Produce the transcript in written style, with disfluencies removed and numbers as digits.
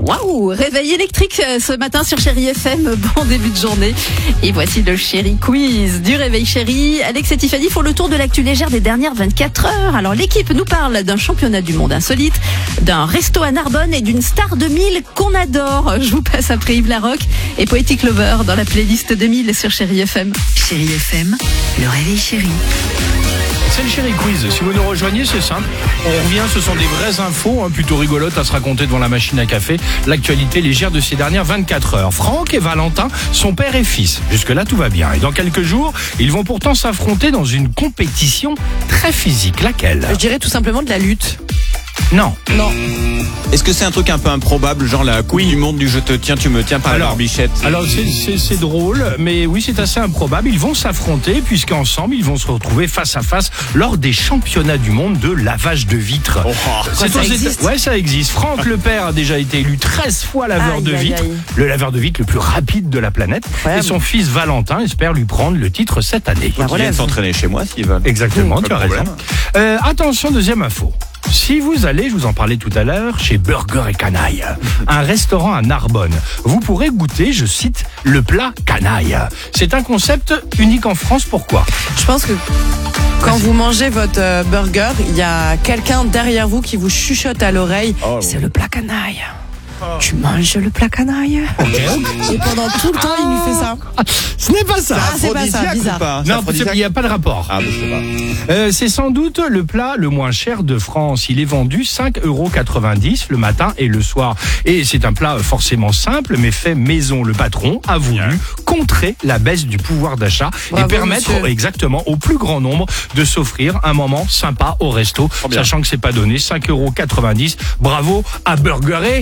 Waouh, réveil électrique ce matin sur Chéri FM, bon début de journée. Et voici le Chéri Quiz du Réveil Chéri. Alex et Tiffany font le tour de l'actu légère des dernières 24 heures. Alors l'équipe nous parle d'un championnat du monde insolite, d'un resto à Narbonne et d'une star 2000 qu'on adore. Je vous passe après Yves Larocque et Poetic Lover dans la playlist 2000 sur Chéri FM. Chéri FM, le Réveil Chéri. C'est le Chéri Quiz. Si vous nous rejoignez, c'est simple. On revient, ce sont des vraies infos, plutôt rigolotes à se raconter devant la machine à café. L'actualité légère de ces dernières 24 heures. Franck et Valentin sont père et fils. Jusque-là, tout va bien. Et dans quelques jours, ils vont pourtant s'affronter dans une compétition très physique. Laquelle ? Je dirais tout simplement de la lutte. Non. Est-ce que c'est un truc un peu improbable, genre la coupe du monde du je te tiens, tu me tiens par la barbichette? Alors c'est drôle, mais oui, c'est assez improbable. Ils vont s'affronter puisqu'ensemble, ils vont se retrouver face à face lors des championnats du monde de lavage de vitres. Ça existe ? Ouais, ça existe. Franck le père a déjà été élu 13 fois laveur de vitres, le laveur de vitres le plus rapide de la planète. Et son fils Valentin espère lui prendre le titre cette année. Il vient de s'entraîner chez moi s'il veut. Exactement, tu as raison. Attention, deuxième info. Si vous allez, je vous en parlais tout à l'heure, chez Burger et Canaille, un restaurant à Narbonne, vous pourrez goûter, je cite, le plat canaille. C'est un concept unique en France, pourquoi ? Je pense que quand vous mangez votre burger, il y a quelqu'un derrière vous qui vous chuchote à l'oreille. C'est le plat canaille. Tu manges le plat canaille. Et pendant tout le temps, il lui fait ça. Ce n'est pas ça. C'est pas ça, bizarre. Non, il n'y a pas de rapport. C'est sans doute le plat le moins cher de France. Il est vendu 5,90 € le matin et le soir. Et c'est un plat forcément simple, mais fait maison. Le patron a voulu contrer la baisse du pouvoir d'achat et permettre exactement au plus grand nombre de s'offrir un moment sympa au resto, sachant que c'est pas donné. 5,90 €. Bravo à Burger et